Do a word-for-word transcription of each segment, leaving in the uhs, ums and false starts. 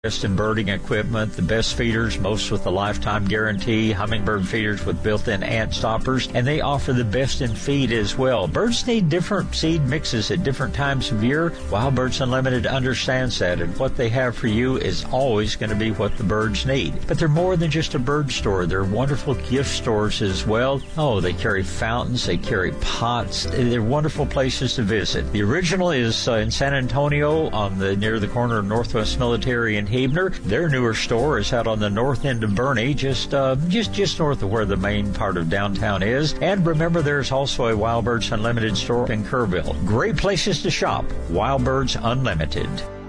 Best in birding equipment, the best feeders, most with a lifetime guarantee, hummingbird feeders with built-in ant stoppers, and they offer the best in feed as well. Birds need different seed mixes at different times of year. Wild Birds Unlimited understands that, and what they have for you is always going to be what the birds need. But they're more than just a bird store. They're wonderful gift stores as well. Oh, they carry fountains, they carry pots. They're wonderful places to visit. The original is uh, in San Antonio on the near the corner of Northwest Military and Huebner. Their newer store is out on the north end of Bernie, just uh, just just north of where the main part of downtown is. And remember, there's also a Wild Birds Unlimited store in Kerrville. Great places to shop. Wild Birds Unlimited.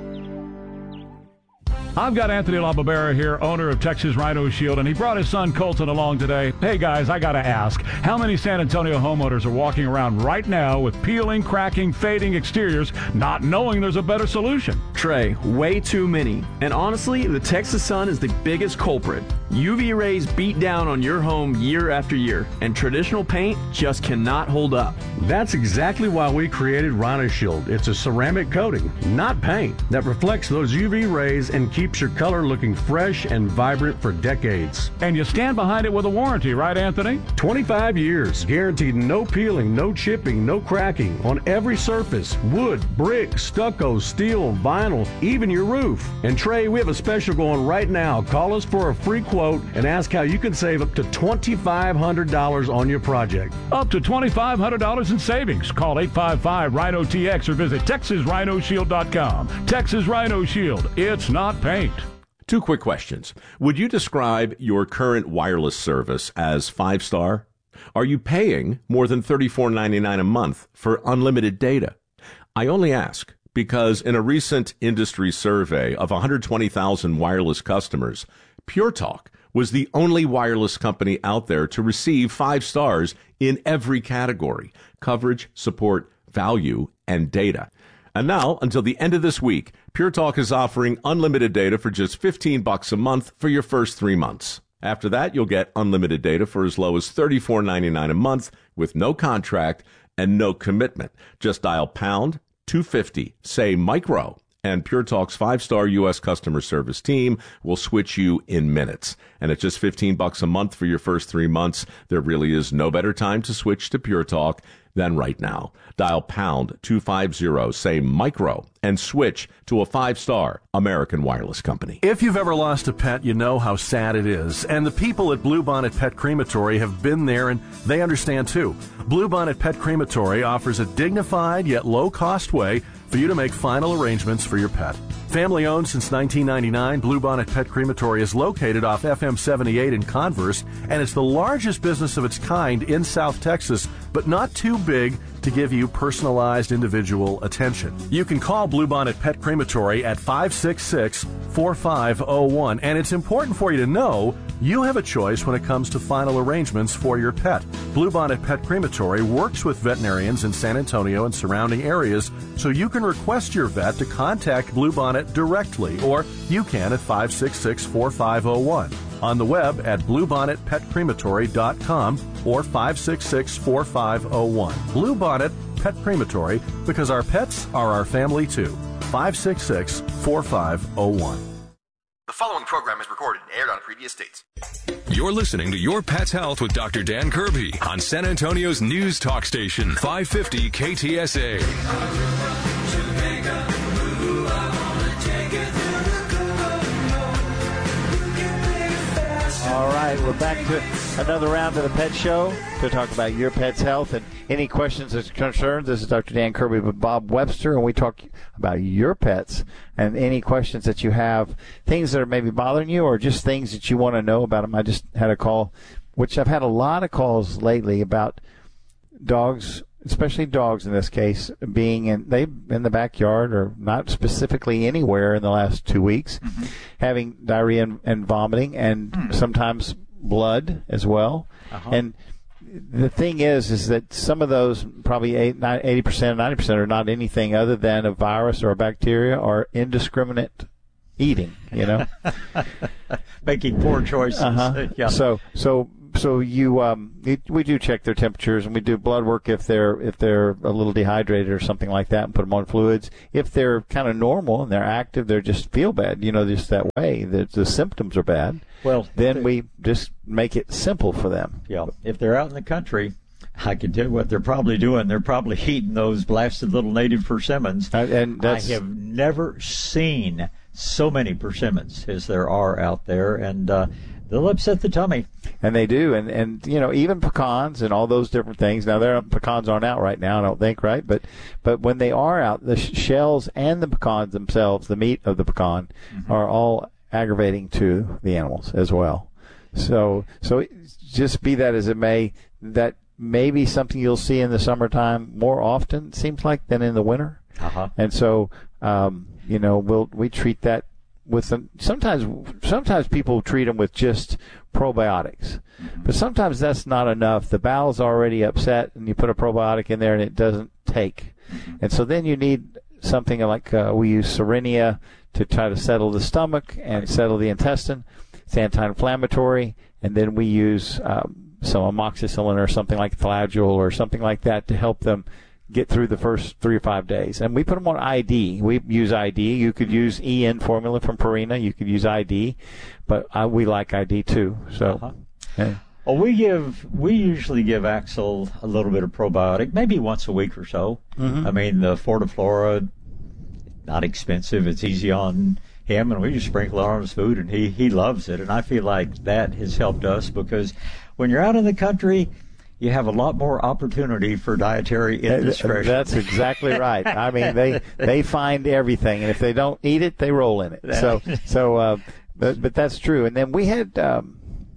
I've got Anthony LaBarbera here, owner of Texas Rhino Shield, and he brought his son Colton along today. Hey, guys, I got to ask, how many San Antonio homeowners are walking around right now with peeling, cracking, fading exteriors, not knowing there's a better solution? Trey, way too many. And honestly, the Texas sun is the biggest culprit. U V rays beat down on your home year after year, and traditional paint just cannot hold up. That's exactly why we created Rhino Shield. It's a ceramic coating, not paint, that reflects those U V rays and keeps your color looking fresh and vibrant for decades. And you stand behind it with a warranty, right, Anthony? twenty-five years, guaranteed no peeling, no chipping, no cracking on every surface, wood, brick, stucco, steel, vinyl, even your roof. And Trey, we have a special going right now. Call us for a free quote and ask how you can save up to twenty-five hundred dollars on your project. Up to twenty-five hundred dollars in savings. Call eight five five Rhino T X or visit Texas Rhino Shield dot com. Texas Rhino Shield. It's not paint. Two quick questions. Would you describe your current wireless service as five-star? Are you paying more than thirty-four ninety-nine a month for unlimited data? I only ask because in a recent industry survey of one hundred twenty thousand wireless customers, Pure Talk was the only wireless company out there to receive five stars in every category: coverage, support, value, and data. And now, until the end of this week, Pure Talk is offering unlimited data for just fifteen bucks a month for your first three months. After that, you'll get unlimited data for as low as thirty-four ninety-nine a month with no contract and no commitment. Just dial pound two fifty, say micro, and Pure Talk's five-star U S customer service team will switch you in minutes. And at just fifteen bucks a month for your first three months, there really is no better time to switch to Pure Talk than right now. Dial pound two fifty, say micro, and switch to a five-star American wireless company. If you've ever lost a pet, you know how sad it is. And the people at Bluebonnet Pet Crematory have been there, and they understand too. Bluebonnet Pet Crematory offers a dignified yet low-cost way for you to make final arrangements for your pet. Family owned since nineteen ninety-nine, Bluebonnet Pet Crematory is located off F M seventy-eight in Converse, and it's the largest business of its kind in South Texas, but not too big to give you personalized individual attention. You can call Bluebonnet Pet Crematory at five six six, four five zero one, and it's important for you to know you have a choice when it comes to final arrangements for your pet. Bluebonnet Pet Crematory works with veterinarians in San Antonio and surrounding areas, so you can request your vet to contact Bluebonnet directly, or you can at five six six, four five zero one. On the web at bluebonnet pet crematory dot com or five six six, four five zero one. Bluebonnet Pet Crematory, because our pets are our family too. five six six, four five zero one. The following program is recorded and aired on previous dates. You're listening to Your Pet's Health with Doctor Dan Kirby on San Antonio's news talk station, five fifty K T S A. All right, we're back to another round of the Pet Show to talk about your pet's health and any questions or concerns. This is Doctor Dan Kirby with Bob Webster, and we talk about your pets and any questions that you have, things that are maybe bothering you or just things that you want to know about them. I just had a call, which I've had a lot of calls lately about dogs, especially dogs in this case, being in they in the backyard or not specifically anywhere in the last two weeks, mm-hmm. having diarrhea and, and vomiting and mm. sometimes blood as well. Uh-huh. And the thing is, is that some of those, probably eighty percent, ninety percent, are not anything other than a virus or a bacteria or indiscriminate eating, you know. Making poor choices. Uh-huh. Yeah. So, so so you um, it, we do check their temperatures, and we do blood work if they're if they're a little dehydrated or something like that, and put them on fluids. If they're kind of normal and they're active, they just feel bad, you know, just that way. The, the symptoms are bad. Well, then we just make it simple for them. Yeah, if they're out in the country, I can tell you what they're probably doing. They're probably eating those blasted little native persimmons. Uh, and that's, I have never seen so many persimmons as there are out there, and uh, they'll upset the tummy. And they do, and and you know, even pecans and all those different things. Now, their pecans aren't out right now, I don't think, right? But but when they are out, the sh- shells and the pecans themselves, the meat of the pecan, mm-hmm. are all aggravating to the animals as well. So so just be that as it may, that may be something you'll see in the summertime more often, it seems like, than in the winter. Uh-huh. And so, um, you know, we'll we treat that with them. Sometimes, sometimes people treat them with just probiotics, mm-hmm. but sometimes that's not enough. The bowel's already upset, and you put a probiotic in there, and it doesn't take. Mm-hmm. And so then you need something like uh, we use Serenia to try to settle the stomach and right. settle the intestine. It's anti-inflammatory, and then we use um, some amoxicillin or something like Flagyl or something like that to help them get through the first three or five days. And we put them on I D. We use I D. You could use E N formula from Purina. You could use I D, but uh, we like I D too. So, uh-huh. yeah. Well, we give we usually give Axel a little bit of probiotic, maybe once a week or so. Mm-hmm. I mean, the Fortiflora, not expensive. It's easy on him, and we just sprinkle it on his food, and he he loves it. And I feel like that has helped us, because when you're out in the country, you have a lot more opportunity for dietary indiscretion. That's exactly right. I mean, they they find everything, and if they don't eat it, they roll in it. So so, uh, but but that's true. And then we had um,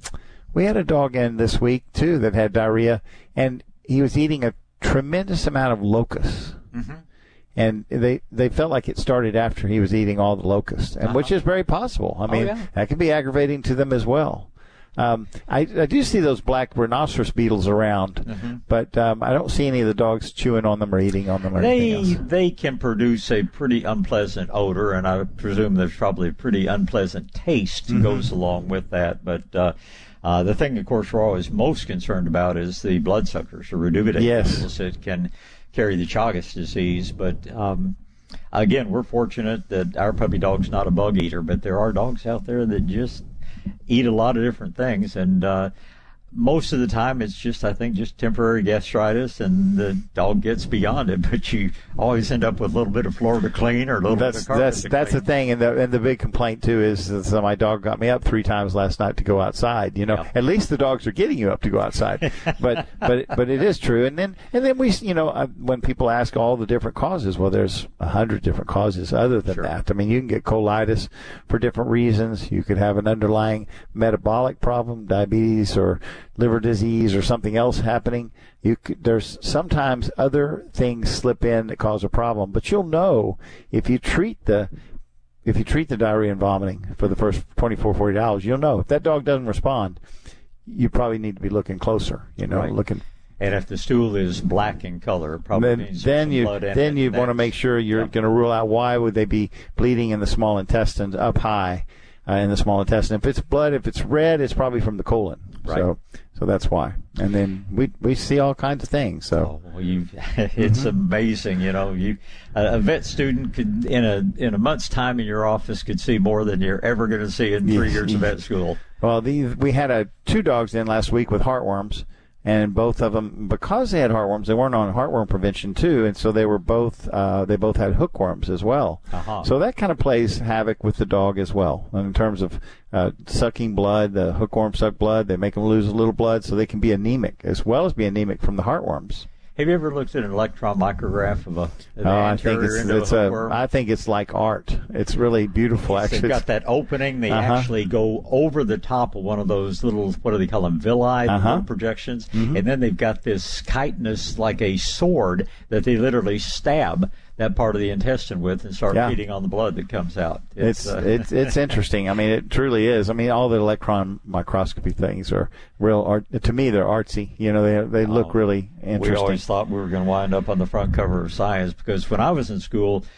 we had a dog in this week too that had diarrhea, and he was eating a tremendous amount of locusts. Mm-hmm. And they, they felt like it started after he was eating all the locusts, and uh-huh. which is very possible. I mean, oh, yeah. that can be aggravating to them as well. Um, I, I do see those black rhinoceros beetles around, mm-hmm. but um, I don't see any of the dogs chewing on them or eating on them or they, anything else. They can produce a pretty unpleasant odor, and I presume there's probably a pretty unpleasant taste mm-hmm. goes along with that. But uh, uh, the thing, of course, we're always most concerned about is the bloodsuckers, or reduvidae yes. beetles that can carry the Chagas disease. But um, again, we're fortunate that our puppy dog's not a bug eater, but there are dogs out there that just eat a lot of different things, and uh, most of the time it's just, I think, just temporary gastritis, and the dog gets beyond it, but you always end up with a little bit of floor to clean or a little that's, bit of carpet that's, to That's clean. the thing, and the, and the big complaint, too, is that my dog got me up three times last night to go outside. You know, yeah. At least the dogs are getting you up to go outside. but but but it is true. And then, and then we, you know, uh, when people ask all the different causes, well, there's a hundred different causes other than sure. that. I mean, you can get colitis for different reasons. You could have an underlying metabolic problem, diabetes or liver disease or something else happening. You could, there's sometimes other things slip in that cause a problem, but you'll know if you treat the if you treat the diarrhea and vomiting for the first twenty-four, forty hours, you'll know if that dog doesn't respond, you probably need to be looking closer. You know, right. looking. And if the stool is black in color, it probably then, means then some you blood in then it. you want to make sure you're yeah. going to rule out why would they be bleeding in the small intestines up high uh, in the small intestine. If it's blood, if it's red, it's probably from the colon. Right. So so that's why. And then we we see all kinds of things. So oh, well, you, it's mm-hmm. amazing, you know. You a, a vet student could in a in a month's time in your office could see more than you're ever going to see in three years of vet school. Well, these we had a two dogs in last week with heartworms. And both of them, because they had heartworms, they weren't on heartworm prevention too, and so they were both uh, they both had hookworms as well. Uh-huh. So that kind of plays havoc with the dog as well, in terms of uh, sucking blood. The hookworms suck blood; they make them lose a little blood, so they can be anemic as well as be anemic from the heartworms. Have you ever looked at an electron micrograph of a an oh, I think it's, it's a, a I think it's like art. It's really beautiful. Actually, they've got that opening. They uh-huh. actually go over the top of one of those little, what do they call them, villi, uh-huh. little projections, mm-hmm. and then they've got this chitinous, like a sword, that they literally stab that part of the intestine with and start yeah. feeding on the blood that comes out. It's it's, uh, it's, it's interesting. I mean, it truly is. I mean, all the electron microscopy things are real art. To me, they're artsy. You know, they they look really interesting. We always thought we were going to wind up on the front cover of Science, because when I was in school,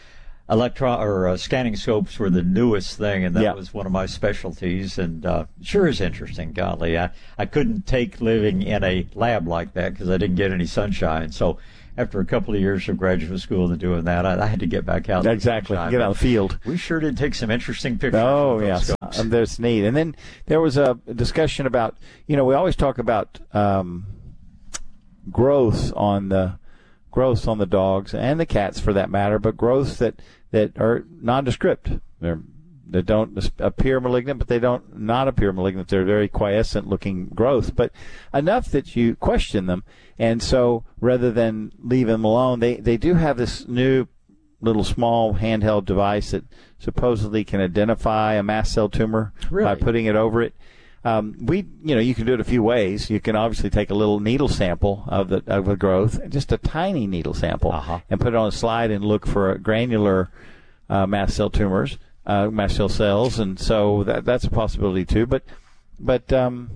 electron or uh, scanning scopes were the newest thing, and that yeah. was one of my specialties. And uh, sure is interesting. Golly, I I couldn't take living in a lab like that because I didn't get any sunshine. So after a couple of years of graduate school and doing that, I, I had to get back out. Exactly, get out of the field. We sure did take some interesting pictures. Oh, yes, yeah, um, that's neat. And then there was a discussion about, you know, we always talk about um, growth on the growth on the dogs and the cats, for that matter, but growths that that are nondescript. They're They don't appear malignant, but they don't not appear malignant. They're very quiescent-looking growth, but enough that you question them. And so rather than leave them alone, they, they do have this new little small handheld device that supposedly can identify a mast cell tumor really? by putting it over it. Um, we, you know, you can do it a few ways. You can obviously take a little needle sample of the of the growth, just a tiny needle sample, uh-huh. and put it on a slide and look for granular uh, mast cell tumors. Uh, mast cell cells, and so that that's a possibility too. But, but um,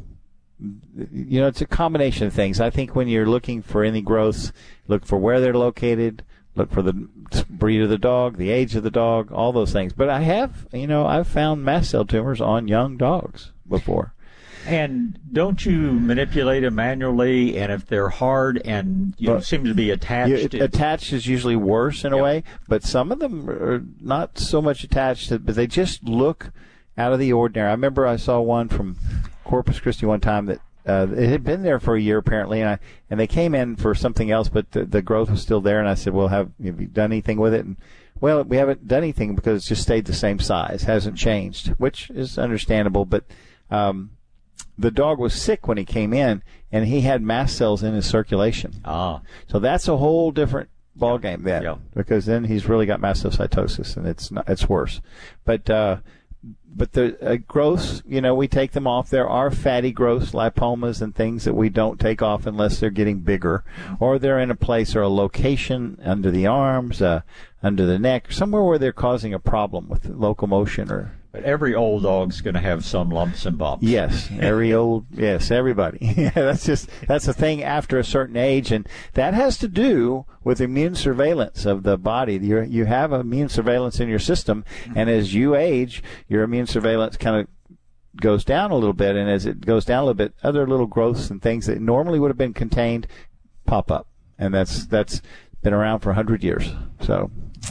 you know, it's a combination of things. I think when you're looking for any growths, look for where they're located, look for the breed of the dog, the age of the dog, all those things. But I have, you know, I've found mast cell tumors on young dogs before. And don't you manipulate them manually? And if they're hard and you know, seem to be attached, you, attached is usually worse in a yep. way. But some of them are not so much attached, but they just look out of the ordinary. I remember I saw one from Corpus Christi one time that uh, it had been there for a year apparently, and I and they came in for something else, but the, the growth was still there. And I said, "Well, have have you done anything with it?" And well, we haven't done anything because it's just stayed the same size, hasn't changed, which is understandable, but. Um, The dog was sick when he came in, and he had mast cells in his circulation. Ah. So that's a whole different ball game then, yeah. because then he's really got mastocytosis, and it's not, it's worse. But uh, but the uh, growths, you know, we take them off. There are fatty growths, lipomas, and things that we don't take off unless they're getting bigger, or they're in a place or a location under the arms, uh, under the neck, somewhere where they're causing a problem with locomotion or. But every old dog's going to have some lumps and bumps. Yes, every old, yes, everybody. Yeah, that's just, that's a thing after a certain age, and that has to do with immune surveillance of the body. You you have immune surveillance in your system, and as you age, your immune surveillance kind of goes down a little bit, and as it goes down a little bit, other little growths and things that normally would have been contained pop up, and that's that's been around for a hundred years. So,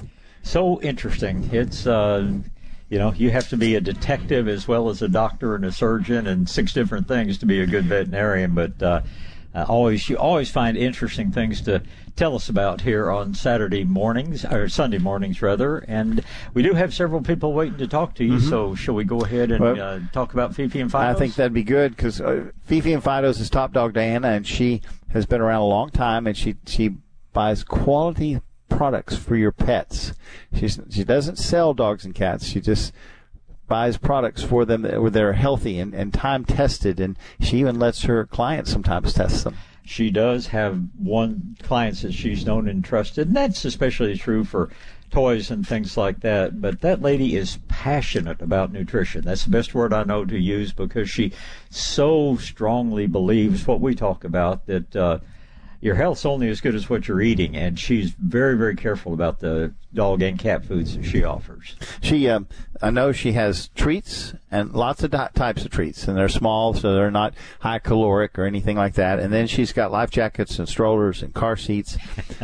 so interesting. It's. Uh, You know, you have to be a detective as well as a doctor and a surgeon and six different things to be a good veterinarian. But uh, uh, always, you always find interesting things to tell us about here on Saturday mornings, or Sunday mornings rather. And we do have several people waiting to talk to you. Mm-hmm. So shall we go ahead and well, uh, talk about Fifi and Fidos? I think that'd be good because uh, Fifi and Fidos is Top Dog Diana, and she has been around a long time, and she she buys quality products for your pets. She's, she doesn't sell dogs and cats. She just buys products for them that they're healthy and, and time tested, and she even lets her clients sometimes test them. She does have one clients that she's known and trusted, and that's especially true for toys and things like that. But that lady is passionate about nutrition. That's the best word I know to use because she so strongly believes what we talk about, that uh, your health's only as good as what you're eating, and she's very, very careful about the dog and cat foods that she offers. She, um, I know she has treats and lots of di- types of treats, and they're small, so they're not high caloric or anything like that. And then she's got life jackets and strollers and car seats.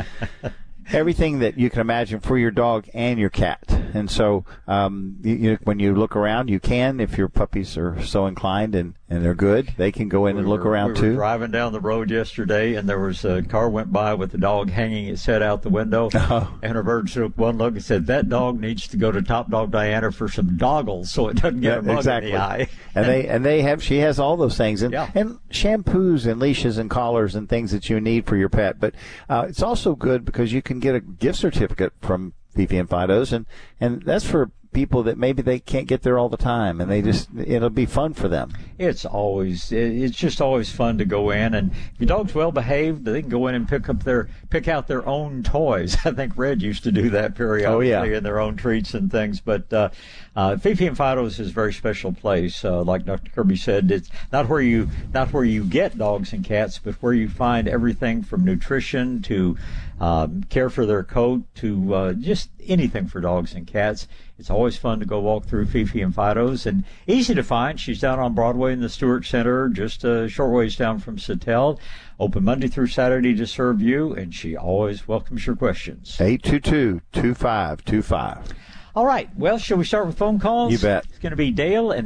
Everything that you can imagine for your dog and your cat. And so um, you, you, when you look around, you can, if your puppies are so inclined and, and they're good, they can go in we and look were, around we were too. Driving down the road yesterday, and there was a car went by with the dog hanging its head out the window. Oh. And Roberta took one look and said, that dog needs to go to Top Dog Diana for some doggles so it doesn't get yeah, a bug exactly. in the eye. and they and they have she has all those things, and yeah. and shampoos and leashes and collars and things that you need for your pet. But uh, it's also good because you can get a gift certificate from Fifi and Fidos, and and that's for people that maybe they can't get there all the time, and they just it'll be fun for them. It's always it's just always fun to go in, and if your dog's well behaved, they can go in and pick up their pick out their own toys. I think Red used to do that periodically oh, yeah. in their own treats and things. But uh, uh, Fifi and Fido's is a very special place. Uh, like Doctor Kirby said, it's not where you not where you get dogs and cats, but where you find everything from nutrition to um, care for their coat to uh, just anything for dogs and cats. It's always fun to go walk through Fifi and Fido's, and easy to find. She's down on Broadway in the Stewart Center, just a short ways down from Sattel. Open Monday through Saturday to serve you, and she always welcomes your questions. eight two two, two five two five. All right. Well, shall we start with phone calls? You bet. It's going to be Dale and